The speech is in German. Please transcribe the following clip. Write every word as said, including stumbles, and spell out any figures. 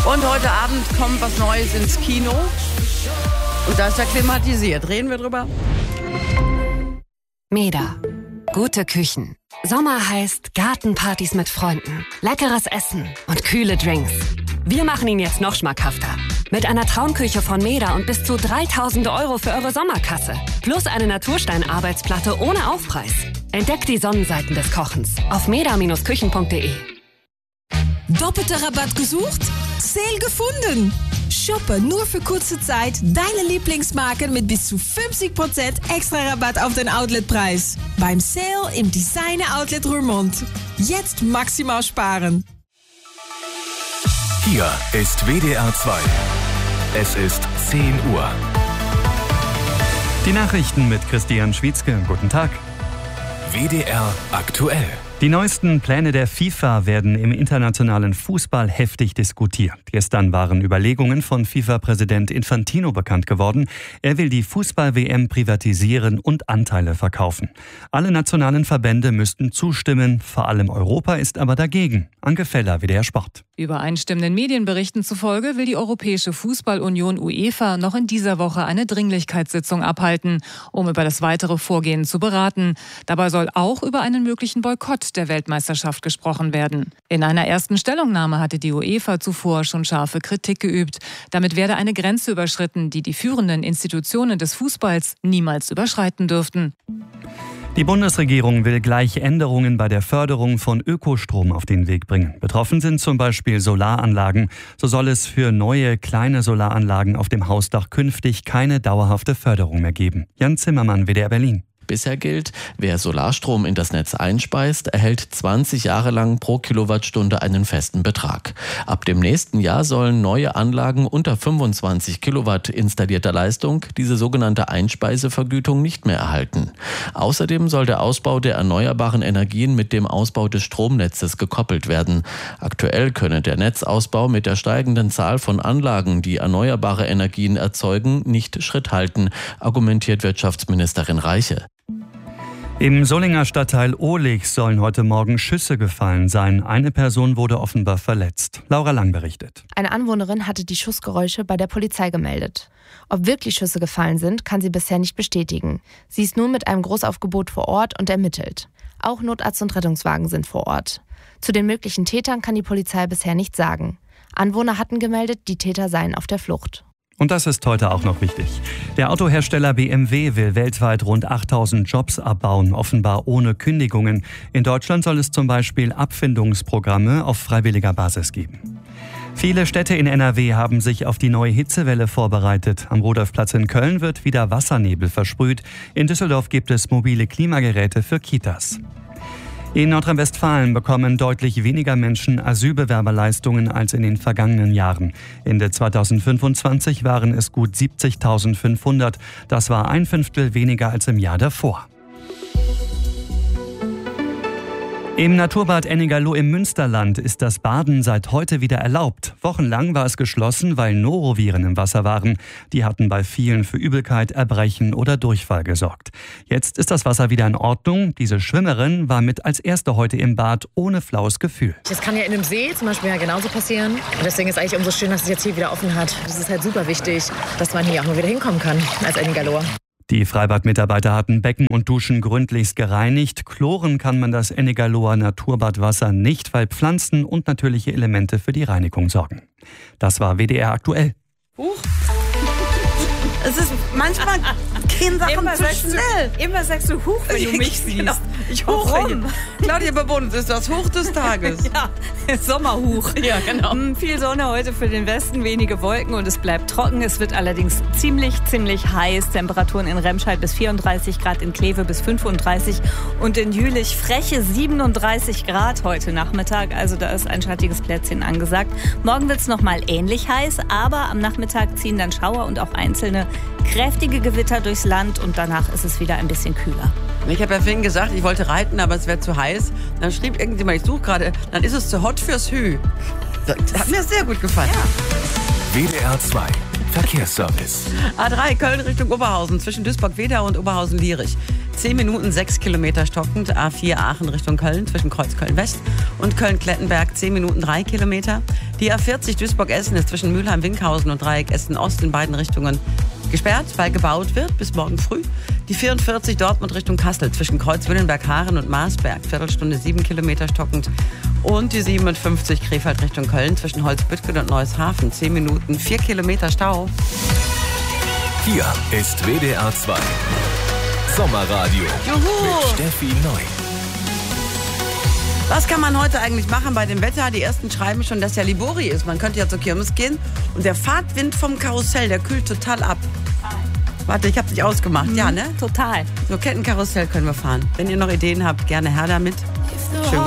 Und heute Abend kommt was Neues ins Kino. Und da ist er klimatisiert. Reden wir drüber? Meda. Gute Küchen. Sommer heißt Gartenpartys mit Freunden, leckeres Essen und kühle Drinks. Wir machen ihn jetzt noch schmackhafter. Mit einer Traumküche von Meda und bis zu dreitausend Euro für eure Sommerkasse. Plus eine Naturstein-Arbeitsplatte ohne Aufpreis. Entdeckt die Sonnenseiten des Kochens auf meda Bindestrich küchen punkt de. Doppelter Rabatt gesucht? Sale gefunden! Shoppe nur für kurze Zeit deine Lieblingsmarken mit bis zu fünfzig Prozent extra Rabatt auf den Outletpreis. Beim Sale im Designer Outlet Roermond. Jetzt maximal sparen. Hier ist W D R zwei. Es ist zehn Uhr. Die Nachrichten mit Christian Schwietzke. Guten Tag. W D R aktuell. Die neuesten Pläne der FIFA werden im internationalen Fußball heftig diskutiert. Gestern waren Überlegungen von FIFA-Präsident Infantino bekannt geworden. Er will die Fußball-W M privatisieren und Anteile verkaufen. Alle nationalen Verbände müssten zustimmen. Vor allem Europa ist aber dagegen. Anke Feller, W D R Sport. Übereinstimmenden Medienberichten zufolge will die Europäische Fußballunion UEFA noch in dieser Woche eine Dringlichkeitssitzung abhalten, um über das weitere Vorgehen zu beraten. Dabei soll auch über einen möglichen Boykott der Weltmeisterschaft gesprochen werden. In einer ersten Stellungnahme hatte die UEFA zuvor schon scharfe Kritik geübt. Damit werde eine Grenze überschritten, die die führenden Institutionen des Fußballs niemals überschreiten dürften. Die Bundesregierung will gleich Änderungen bei der Förderung von Ökostrom auf den Weg bringen. Betroffen sind zum Beispiel Solaranlagen. So soll es für neue kleine Solaranlagen auf dem Hausdach künftig keine dauerhafte Förderung mehr geben. Jan Zimmermann, W D R Berlin. Bisher gilt, wer Solarstrom in das Netz einspeist, erhält zwanzig Jahre lang pro Kilowattstunde einen festen Betrag. Ab dem nächsten Jahr sollen neue Anlagen unter fünfundzwanzig Kilowatt installierter Leistung diese sogenannte Einspeisevergütung nicht mehr erhalten. Außerdem soll der Ausbau der erneuerbaren Energien mit dem Ausbau des Stromnetzes gekoppelt werden. Aktuell könne der Netzausbau mit der steigenden Zahl von Anlagen, die erneuerbare Energien erzeugen, nicht Schritt halten, argumentiert Wirtschaftsministerin Reiche. Im Solinger Stadtteil Ohlig sollen heute Morgen Schüsse gefallen sein. Eine Person wurde offenbar verletzt. Laura Lang berichtet. Eine Anwohnerin hatte die Schussgeräusche bei der Polizei gemeldet. Ob wirklich Schüsse gefallen sind, kann sie bisher nicht bestätigen. Sie ist nun mit einem Großaufgebot vor Ort und ermittelt. Auch Notarzt und Rettungswagen sind vor Ort. Zu den möglichen Tätern kann die Polizei bisher nichts sagen. Anwohner hatten gemeldet, die Täter seien auf der Flucht. Und das ist heute auch noch wichtig. Der Autohersteller B M W will weltweit rund achttausend Jobs abbauen, offenbar ohne Kündigungen. In Deutschland soll es zum Beispiel Abfindungsprogramme auf freiwilliger Basis geben. Viele Städte in N R W haben sich auf die neue Hitzewelle vorbereitet. Am Rudolfplatz in Köln wird wieder Wassernebel versprüht. In Düsseldorf gibt es mobile Klimageräte für Kitas. In Nordrhein-Westfalen bekommen deutlich weniger Menschen Asylbewerberleistungen als in den vergangenen Jahren. Ende zweitausendfünfundzwanzig waren es gut siebzigtausendfünfhundert. Das war ein Fünftel weniger als im Jahr davor. Im Naturbad Ennigerloh im Münsterland ist das Baden seit heute wieder erlaubt. Wochenlang war es geschlossen, weil Noroviren im Wasser waren. Die hatten bei vielen für Übelkeit, Erbrechen oder Durchfall gesorgt. Jetzt ist das Wasser wieder in Ordnung. Diese Schwimmerin war mit als erste heute im Bad ohne flaues Gefühl. Das kann ja in einem See zum Beispiel ja genauso passieren. Und deswegen ist es eigentlich umso schön, dass es jetzt hier wieder offen hat. Es ist halt super wichtig, dass man hier auch mal wieder hinkommen kann als Ennigerloher. Die Freibadmitarbeiter hatten Becken und Duschen gründlichst gereinigt. Chloren kann man das Ennigerloher Naturbadwasser nicht, weil Pflanzen und natürliche Elemente für die Reinigung sorgen. Das war W D R aktuell. Huch. Es ist manchmal gehen Sachen immer zu schnell. Du, immer sagst du Huch, wenn du mich siehst. Genau. Ich hoch. Warum? Claudia Babonus ist das Hoch des Tages. Ja, Sommerhuch. Ja, genau. Mm, viel Sonne heute für den Westen, wenige Wolken und es bleibt trocken. Es wird allerdings ziemlich, ziemlich heiß. Temperaturen in Remscheid bis vierunddreißig Grad, in Kleve bis fünfunddreißig und in Jülich freche siebenunddreißig Grad heute Nachmittag. Also da ist ein schattiges Plätzchen angesagt. Morgen wird es nochmal ähnlich heiß, aber am Nachmittag ziehen dann Schauer und auch einzelne kräftige Gewitter durchs Land und danach ist es wieder ein bisschen kühler. Ich habe ja vorhin gesagt, ich wollte reiten, aber es wäre zu heiß. Dann schrieb irgendjemand, ich suche gerade, dann ist es zu hot fürs Hü. Das hat mir sehr gut gefallen. Ja. W D R zwei Verkehrsservice. A drei Köln Richtung Oberhausen zwischen Duisburg-Wedau und Oberhausen-Lierich. zehn Minuten, sechs Kilometer stockend. A vier Aachen Richtung Köln zwischen Kreuzköln West und Köln-Klettenberg zehn Minuten, drei Kilometer. Die A vierzig Duisburg-Essen ist zwischen Mülheim-Winkhausen und Dreieck Essen-Ost in beiden Richtungen gesperrt, weil gebaut wird, bis morgen früh. Die vierundvierzig Dortmund Richtung Kassel zwischen Kreuz-Willenberg-Haaren und Marsberg, Viertelstunde sieben Kilometer stockend. Und die siebenundfünfzig Krefeld Richtung Köln zwischen Holzbütgen und Neueshafen, zehn Minuten, vier Kilometer Stau. Hier ist W D R zwei Sommerradio Juhu. mit Steffi Neu. Was kann man heute eigentlich machen bei dem Wetter? Die ersten schreiben schon, dass ja Libori ist. Man könnte ja zur Kirmes gehen und der Fahrtwind vom Karussell, der kühlt total ab. Warte, ich habe dich ausgemacht. Mhm, ja, ne? Total. So Kettenkarussell können wir fahren. Wenn ihr noch Ideen habt, gerne her damit. Schön.